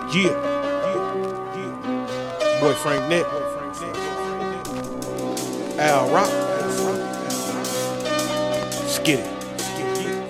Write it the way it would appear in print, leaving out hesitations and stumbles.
Yeah. Boy Frank Net. Al Rock. Let's get it.